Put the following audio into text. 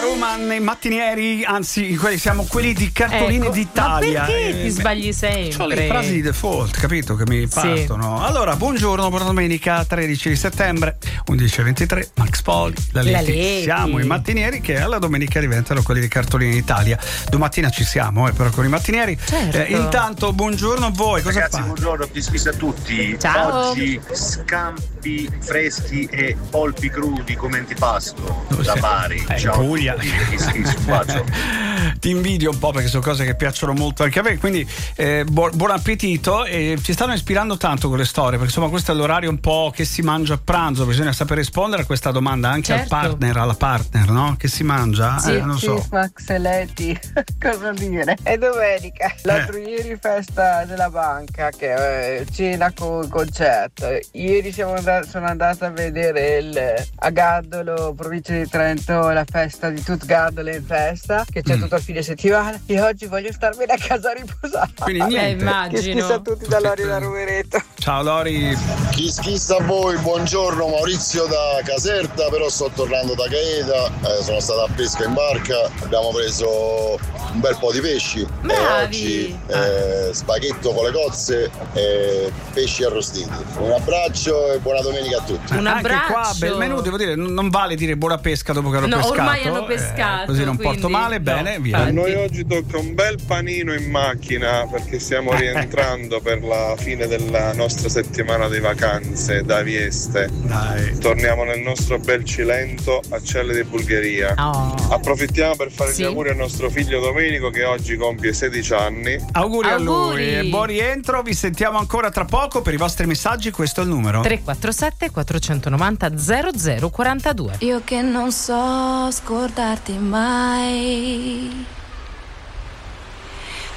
Woman, i mattinieri, anzi siamo quelli di cartoline d'Italia. Ma perché ti sbagli sempre? Sono le frasi di default, capito, che mi partono. Allora, buongiorno, buona domenica, 13 di settembre, 11:23, Max Poli, la Leti. Siamo i mattinieri che alla domenica diventano quelli di cartoline d'Italia. Domattina ci siamo, però con i mattinieri. Certo. Intanto, buongiorno a voi. Cosa Ragazzi, fate? buongiorno, a tutti. Ciao. Oggi scampi freschi e polpi crudi come antipasto da Bari. Ciao. Puglia. Un bacio. Ti invidio un po' perché sono cose che piacciono molto anche a me, quindi buon appetito. E ci stanno ispirando tanto con le storie, perché insomma questo è l'orario un po' che si mangia a pranzo, bisogna saper rispondere a questa domanda anche al partner, alla partner, no? Che si mangia? Non so. Max e Leti, cosa dire? È domenica, l'altro ieri festa della banca, che cena con concerto. Ieri sono andata a vedere a Gandolo, provincia di Trento, la festa di Tut Gandolo in festa, che c'è tutto il fine settimana, e oggi voglio starmene a casa a riposare. Quindi niente. Che schissa a tutti da Lori da Rovereto. Ciao Lori. Chi schissa a voi, buongiorno, Maurizio da Caserta, però sto tornando da Gaeta, sono stato a pesca in barca, abbiamo preso un bel po' di pesci. Bravi. E oggi spaghetto con le cozze e pesci arrostiti. Un abbraccio e buona domenica a tutti. Un abbraccio. Anche qua bel menù, devo dire, non vale dire buona pesca dopo che hanno pescato. Ormai hanno pescato, così non quindi, porto male, bene, via. A noi oggi tocca un bel panino in macchina perché stiamo rientrando per la fine della nostra settimana di vacanze da Vieste. Dai. Torniamo nel nostro bel Cilento a Celle di Bulgaria. Approfittiamo per fare gli auguri al nostro figlio Domenico che oggi compie 16 anni. Auguri a lui, buon rientro, vi sentiamo ancora tra poco. Per i vostri messaggi questo è il numero 347 490 0042. Io che non so scordarti mai,